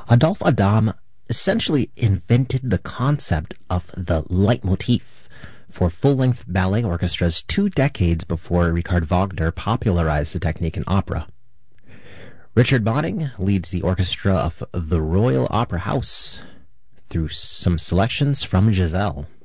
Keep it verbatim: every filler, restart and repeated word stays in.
Adolphe Adam essentially invented the concept of the leitmotif for full-length ballet orchestras two decades before Richard Wagner popularized the technique in opera. Richard Bonning leads the orchestra of the Royal Opera House through some selections from Giselle.